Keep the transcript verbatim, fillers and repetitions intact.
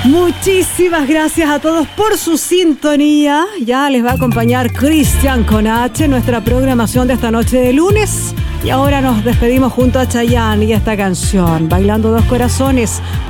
Muchísimas gracias a todos por su sintonía. Ya les va a acompañar Cristian con H, nuestra programación de esta noche de lunes. Y ahora nos despedimos junto a Chayanne y esta canción, Bailando Dos Corazones.